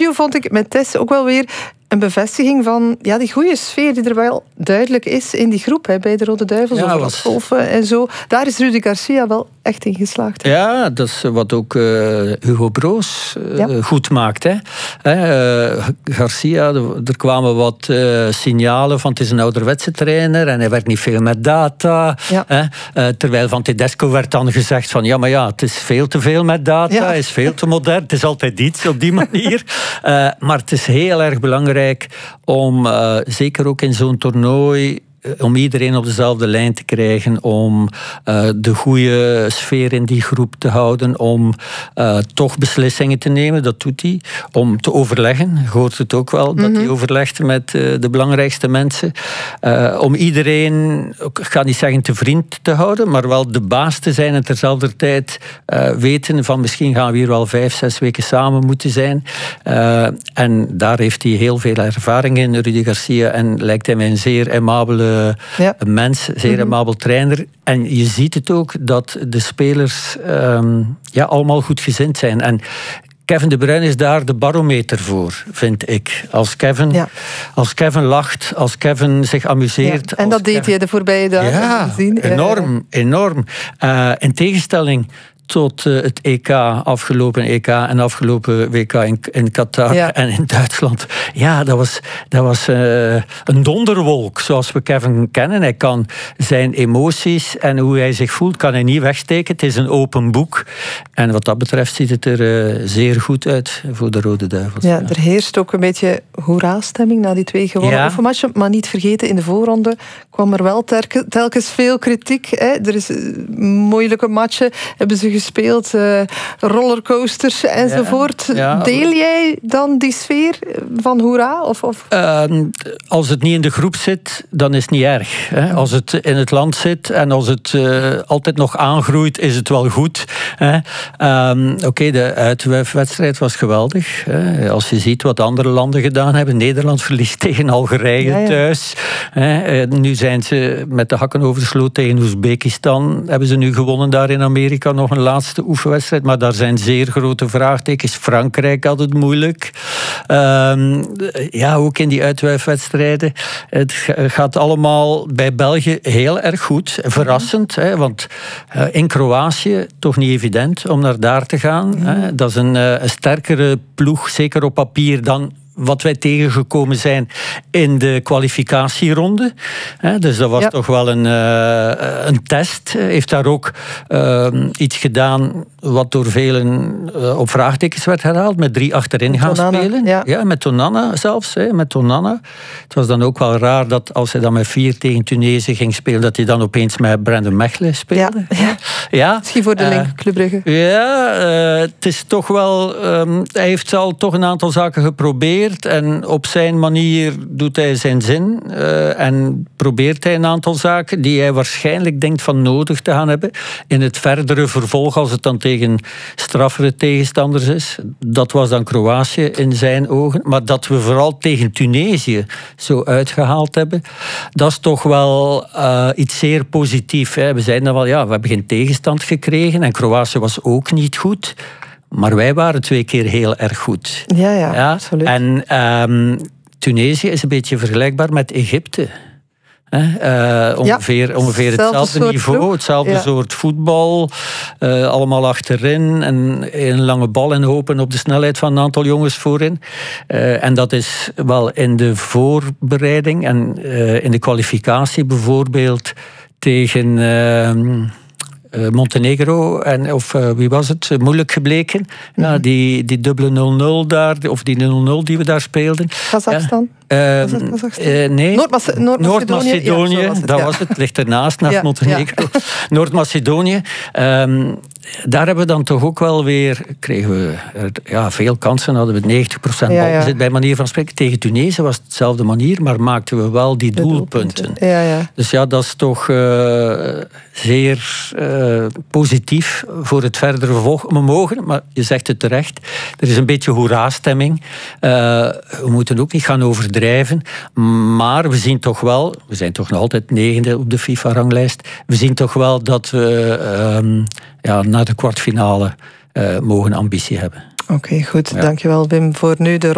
interview vond ik met Tess ook wel weer een bevestiging van die goede sfeer die er wel duidelijk is in die groep, hè, bij de Rode Duivels, of Wolven en zo. Daar is Rudy Garcia wel echt in geslaagd. Ja, dat is wat ook Hugo Broos goed maakt. Hè. Garcia, er kwamen wat signalen van het is een ouderwetse trainer en hij werkt niet veel met data. Ja. Terwijl van Tedesco werd dan gezegd van het is veel te veel met data, hij is veel te modern, het is altijd iets op die manier. Maar het is heel erg belangrijk om, zeker ook in zo'n toernooi, om iedereen op dezelfde lijn te krijgen, om de goede sfeer in die groep te houden, om toch beslissingen te nemen, dat doet hij, om te overleggen, je hoort het ook wel, dat hij overlegt met de belangrijkste mensen, om iedereen, ik ga niet zeggen te vriend te houden, maar wel de baas te zijn en terzelfde tijd weten van misschien gaan we hier wel 5-6 weken samen moeten zijn. En daar heeft hij heel veel ervaring in, Rudy Garcia, en lijkt hij mij een zeer aimabele mens, zeer amabel trainer. En je ziet het ook dat de spelers allemaal goed gezind zijn. En Kevin De Bruyne is daar de barometer voor, vind ik. Als Kevin lacht, als Kevin zich amuseert. En dat deed hij de voorbije dagen gezien. Enorm. In tegenstelling tot het EK, afgelopen EK en afgelopen WK in Qatar en in Duitsland. Ja, dat was een donderwolk, zoals we Kevin kennen. Hij kan zijn emoties en hoe hij zich voelt, kan hij niet wegsteken. Het is een open boek. En wat dat betreft ziet het er zeer goed uit voor de Rode Duivels. Ja, er heerst ook een beetje hoera-stemming na die 2 gewonnen oefenmatchen. Maar niet vergeten, in de voorronde kwam er wel telkens veel kritiek. Hè. Er is moeilijke matchen, hebben ze gespeeld, rollercoasters enzovoort. Deel jij dan die sfeer van hoera? Als het niet in de groep zit, dan is het niet erg. Hè. Als het in het land zit en als het altijd nog aangroeit, is het wel goed. De uitwedstrijd was geweldig. Als je ziet wat andere landen gedaan hebben. Nederland verliest tegen Algerije thuis. Nu zijn ze met de hakken over de sloot tegen Oezbekistan. Hebben ze nu gewonnen daar in Amerika, nog een laatste oefenwedstrijd. Maar daar zijn zeer grote vraagtekens. Frankrijk had het moeilijk. Ook in die uitwedstrijden. Het gaat allemaal bij België heel erg goed. Verrassend, want in Kroatië toch niet evident om naar daar te gaan. Dat is een sterkere ploeg, zeker op papier, dan wat wij tegengekomen zijn in de kwalificatieronde. Dus dat was toch wel een test. Heeft daar ook iets gedaan wat door velen op vraagtekens werd herhaald. Met 3 achterin gaan spelen. Ja, met Onana zelfs. Met Onana. Het was dan ook wel raar dat als hij dan met 4 tegen Tunesië ging spelen, dat hij dan opeens met Brandon Mechelen speelde. Ja. Misschien voor de link, Club Brugge. Het is toch wel... hij heeft al toch een aantal zaken geprobeerd. En op zijn manier doet hij zijn zin. En probeert hij een aantal zaken die hij waarschijnlijk denkt van nodig te gaan hebben. In het verdere vervolg, als het dan tegen straffere tegenstanders is. Dat was dan Kroatië in zijn ogen. Maar dat we vooral tegen Tunesië zo uitgehaald hebben, dat is toch wel iets zeer positiefs. We zeiden dan wel, we hebben geen tegenstand gekregen. En Kroatië was ook niet goed. Maar wij waren 2 keer heel erg goed. Ja, absoluut. En Tunesië is een beetje vergelijkbaar met Egypte. Ongeveer hetzelfde niveau, hetzelfde soort voetbal. Allemaal achterin en een lange bal en hopen op de snelheid van een aantal jongens voorin. En dat is wel in de voorbereiding en in de kwalificatie bijvoorbeeld tegen... Montenegro, of wie was het? Moeilijk gebleken. Die dubbele 0-0 daar, of die 0-0 die we daar speelden. Kazachstan? Nee. Noord-Macedonië. Dat was het. Ligt ernaast, naast Montenegro. Noord-Macedonië. Daar hebben we dan toch ook wel weer... Kregen we veel kansen. Hadden we 90% balbezit bij manier van spreken. Tegen Tunesië was het dezelfde manier, maar maakten we wel die doelpunten. Dus dat is toch zeer positief voor het verdere vervolg. We mogen, maar je zegt het terecht, er is een beetje hoera-stemming. We moeten ook niet gaan overdrijven. Maar we zien toch wel, we zijn toch nog altijd 9e op de FIFA-ranglijst, we zien toch wel dat we naar de kwartfinale mogen ambitie hebben. Oké, goed. Dankjewel Wim voor nu.